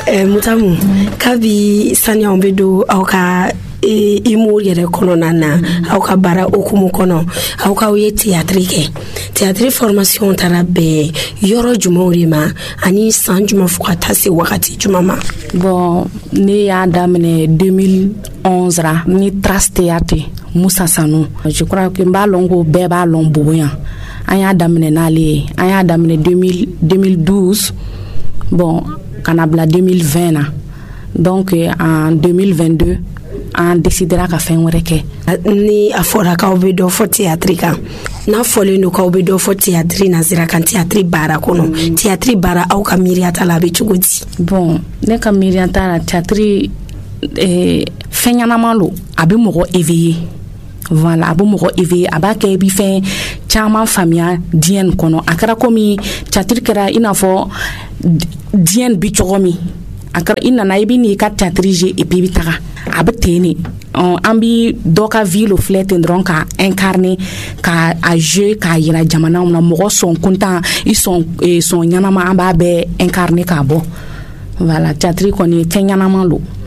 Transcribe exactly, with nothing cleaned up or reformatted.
Eh, Mutamu, kabi sanya ombedo au ka e imu yere kono nana au ka bara okumu kono au ka uye théâtre ke théâtre formation tarabe yoro jumori ma ani san juma fuka tase wakati juma ma. Bon, ne ya damene deux mille onze ra ni Trace Théâtre Moussa Sanou. Je crois que mba longo beba lomboyan. Anya damene nale, anya damene deux mille deux mille douze. Bon, kanabla deux mille vingt na. Donc en deux mille vingt-deux on décidera ka fen were ke ni afora ka obedo fo théâtre ka na fole no ka obedo fo théâtre na zira kan théâtre bara kono mm. théâtre bara au ka miriata la be chugodi. Bon, ne ka miriata la théâtre eh fenyana malo abi mogo éveillé. Voilà, abo mogo éveillé aba ke bi fen chama famia dien kono akara komi théâtre kera ina fo dien bi chogomi akara ina na ibi ni ka théâtre et puis bitaka abteni on ambi doka ville flet ndron ka incarner ka a jeu ka yira jamana na mogo son content ils sont son yanama amba be incarner ka bo. Voilà, théâtre koni fe yanama lo.